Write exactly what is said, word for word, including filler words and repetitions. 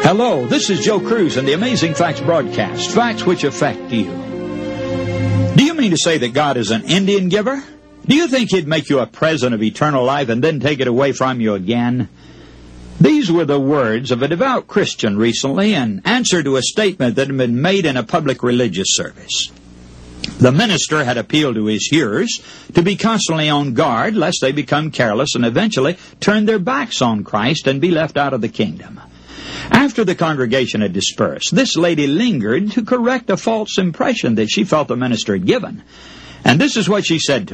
Hello, this is Joe Cruz and the Amazing Facts broadcast, facts which affect you. Do you mean to say that God is an Indian giver? Do you think He'd make you a present of eternal life and then take it away from you again? These were the words of a devout Christian recently in answer to a statement that had been made in a public religious service. The minister had appealed to his hearers to be constantly on guard lest they become careless and eventually turn their backs on Christ and be left out of the kingdom. After the congregation had dispersed, this lady lingered to correct a false impression that she felt the minister had given. And this is what she said to